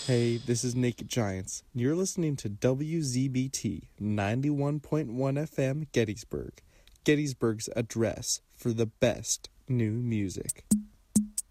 Hey, this is Naked Giants. You're listening to WZBT 91.1 FM Gettysburg, Gettysburg's address for the best new music.